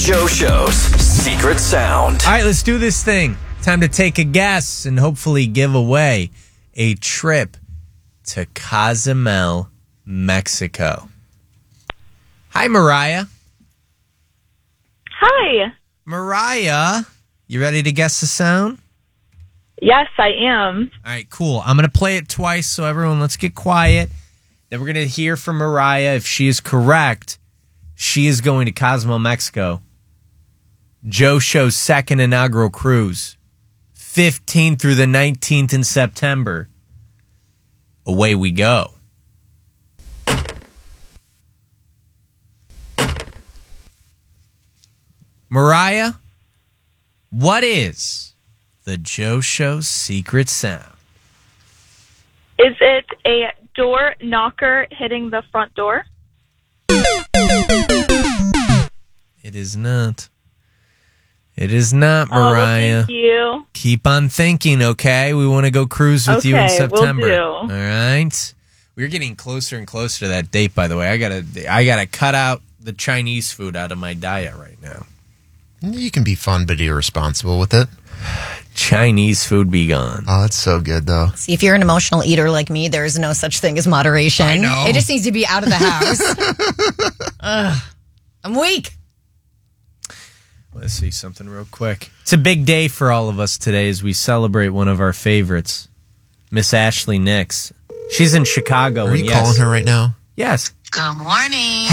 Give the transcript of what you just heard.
Joe Show's secret sound. All right, let's do this thing. Time to take a guess and hopefully give away a trip to Cozumel, Mexico. Hi, Mariah. Hi. Mariah, you ready to guess the sound? Yes, I am. All right, cool. I'm going to play it twice, so everyone, let's get quiet. Then we're going to hear from Mariah. If she is correct, she is going to Cozumel, Mexico. Joe Show's second inaugural cruise, 15th through the 19th in September. Away we go. Mariah, what is the Joe Show's secret sound? Is it a door knocker hitting the front door? It is not. It is not, Mariah. Thank you. Keep on thinking, okay? We want to go cruise with you in September. Will do. All right. We're getting closer and closer to that date, by the way. I gotta cut out the Chinese food out of my diet right now. You can be fun but irresponsible with it. Chinese food be gone. Oh, that's so good, though. See, if you're an emotional eater like me, there is no such thing as moderation. I know. It just needs to be out of the house. I'm weak. Let's see something real quick. It's a big day for all of us today as we celebrate one of our favorites, Miss Ashley Nix. She's in Chicago. Are you calling her right now? Yes. Good morning.